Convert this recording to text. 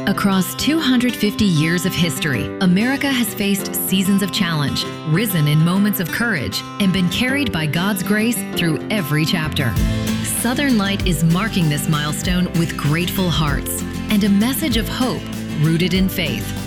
Across 250 years of history, America has faced seasons of challenge, risen in moments of courage, and been carried by God's grace through every chapter. Southern Light is marking this milestone with grateful hearts and a message of hope rooted in faith.